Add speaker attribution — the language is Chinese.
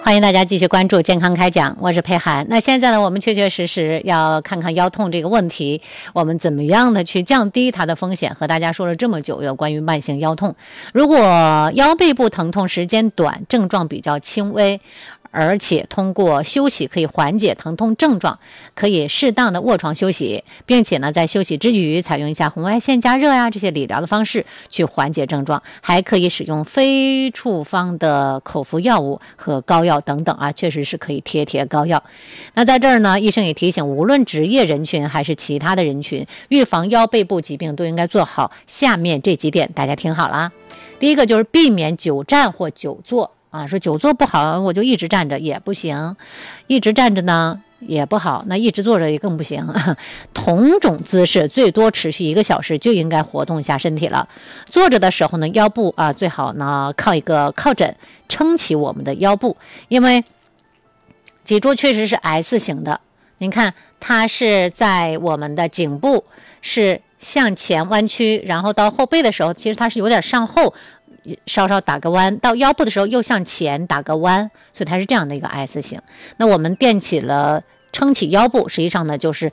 Speaker 1: 欢迎大家继续关注健康开讲，我是佩涵。那现在呢，我们确确实实要看看腰痛这个问题，我们怎么样的去降低它的风险。和大家说了这么久有关于慢性腰痛，如果腰背部疼痛时间短，症状比较轻微，而且通过休息可以缓解疼痛症状，可以适当的卧床休息，并且呢在休息之余采用一下红外线加热这些理疗的方式去缓解症状，还可以使用非处方的口服药物和膏药等等确实是可以贴膏药。那在这儿呢，医生也提醒，无论职业人群还是其他的人群，预防腰背部疾病都应该做好下面这几点，大家听好了。第一个就是避免久站或久坐说久坐不好，我就一直站着也不行，一直站着呢也不好，那一直坐着也更不行。同种姿势最多持续1个小时就应该活动一下身体了。坐着的时候呢，腰部最好呢靠一个靠枕撑起我们的腰部，因为脊柱确实是 S 型的，您看它是在我们的颈部是向前弯曲，然后到后背的时候其实它是有点向后稍稍打个弯，到腰部的时候又向前打个弯，所以它是这样的一个 S 型。那我们撑起腰部，实际上呢就是